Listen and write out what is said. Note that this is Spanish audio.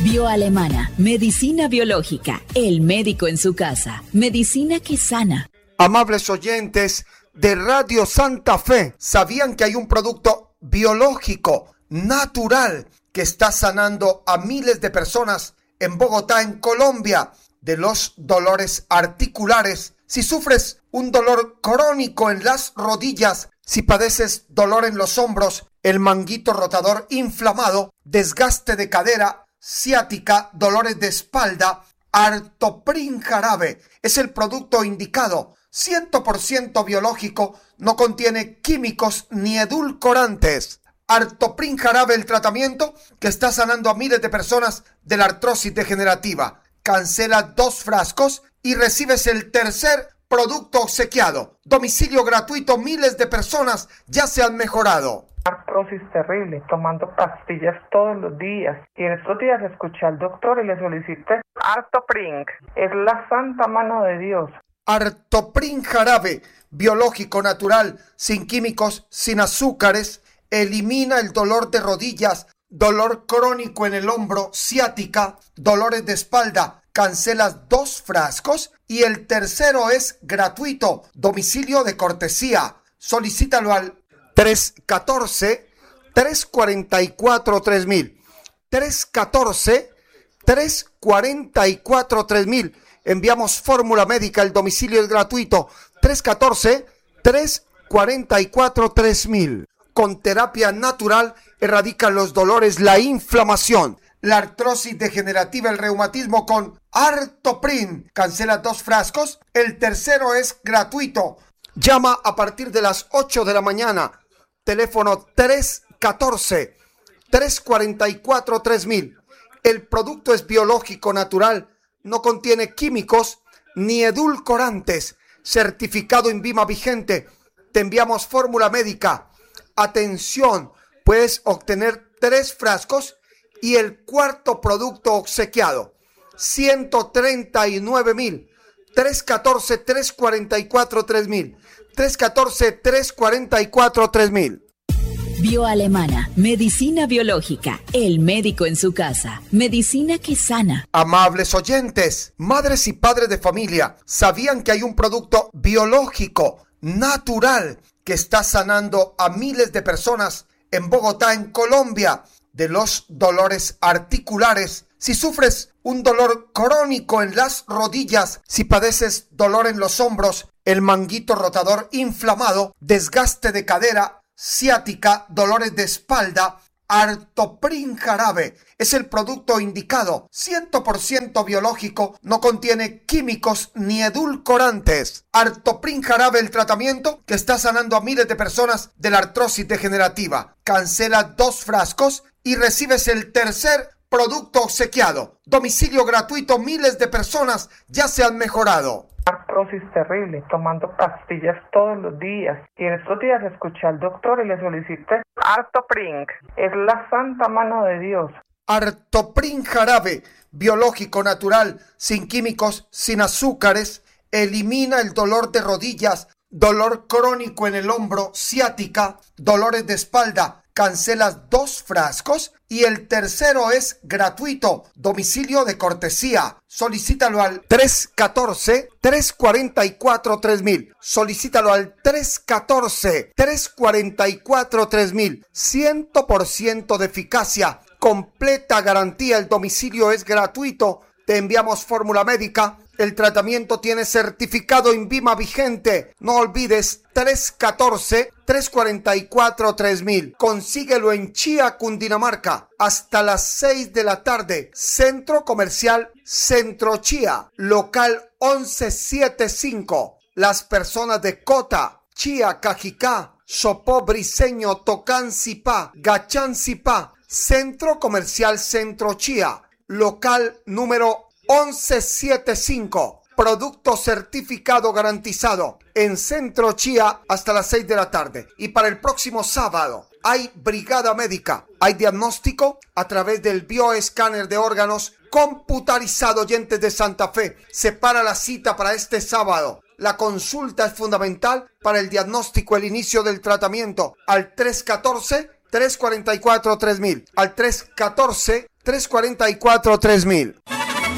Bioalemana, medicina biológica, el médico en su casa, medicina que sana. Amables oyentes de Radio Santa Fe, ¿sabían que hay un producto biológico, natural, que está sanando a miles de personas en Bogotá, en Colombia, de los dolores articulares? Si sufres un dolor crónico en las rodillas, si padeces dolor en los hombros, el manguito rotador inflamado, desgaste de cadera, ciática, dolores de espalda, Artoprin Jarabe es el producto indicado, 100% biológico, no contiene químicos ni edulcorantes. Artoprin Jarabe, el tratamiento que está sanando a miles de personas de la artrosis degenerativa. Cancela 2 frascos y recibes el tercer producto obsequiado. Domicilio gratuito, miles de personas ya se han mejorado. Artrosis terrible, tomando pastillas todos los días. Y en estos días escuché al doctor y le solicité Artoprin. Es la santa mano de Dios. Artoprin Jarabe, biológico, natural, sin químicos, sin azúcares, elimina el dolor de rodillas, dolor crónico en el hombro, ciática, dolores de espalda. Cancelas 2 frascos y el tercero es gratuito. Domicilio de cortesía. Solicítalo al 314-344-3000. 314-344-3000. Enviamos fórmula médica, el domicilio es gratuito. 314-344-3000. Con terapia natural erradican los dolores, la inflamación, la artrosis degenerativa, el reumatismo con Artoprin. Cancela 2 frascos, el tercero es gratuito. Llama a partir de las 8 de la mañana. Teléfono 314-344-3000. El producto es biológico, natural, no contiene químicos ni edulcorantes. Certificado INVIMA vigente. Te enviamos fórmula médica. Atención, puedes obtener 3 frascos y el cuarto producto obsequiado. 139,000. 314-344-3000. 314-344-3000. Bioalemana, medicina biológica, el médico en su casa, medicina que sana. Amables oyentes, madres y padres de familia, ¿sabían que hay un producto biológico, natural, que está sanando a miles de personas en Bogotá, en Colombia, de los dolores articulares? Si sufres un dolor crónico en las rodillas, si padeces dolor en los hombros, el manguito rotador inflamado, desgaste de cadera, ciática, dolores de espalda, Artoprin Jarabe es el producto indicado, 100% biológico, no contiene químicos ni edulcorantes. Artoprin Jarabe, el tratamiento que está sanando a miles de personas de la artrosis degenerativa. Cancela 2 frascos y recibes el tercer producto obsequiado. Domicilio gratuito, miles de personas ya se han mejorado. Artrosis terrible, tomando pastillas todos los días. Y en estos días escuché al doctor y le solicité Artoprin. Es la santa mano de Dios. Artoprin Jarabe, biológico, natural, sin químicos, sin azúcares, elimina el dolor de rodillas, dolor crónico en el hombro, ciática, dolores de espalda. Cancelas 2 frascos y el tercero es gratuito. Domicilio de cortesía. Solicítalo al 314-344-3000. Solicítalo al 314-344-3000. 100% de eficacia. Completa garantía. El domicilio es gratuito. Te enviamos fórmula médica. El tratamiento tiene certificado INVIMA vigente. No olvides 314-344-3000. Consíguelo en Chía, Cundinamarca. Hasta las 6 de la tarde. Centro Comercial Centro Chía. Local 1175. Las personas de Cota, Chía, Cajicá, Sopó, Briseño, Tocancipá, Gachancipá. Centro Comercial Centro Chía. Local número 1175. Producto certificado garantizado en Centro Chía hasta las 6 de la tarde. Y para el próximo sábado hay brigada médica, hay diagnóstico a través del bioescáner de órganos computarizado. Oyentes de Santa Fe, separa la cita para este sábado. La consulta es fundamental para el diagnóstico, el inicio del tratamiento al 314-344-3000, al 314 344-3000.